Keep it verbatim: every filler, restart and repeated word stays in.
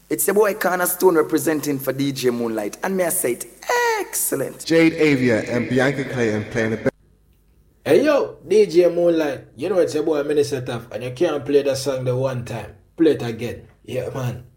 It's your boy Cornerstone representing for D J Moonlight, and may I say it excellent. Jade Avia and Bianca Clayton playing the best. Hey yo, D J Moonlight, you know it's your boy Minister Tough, and you can't play that song the one time. Play it again. Yeah, man.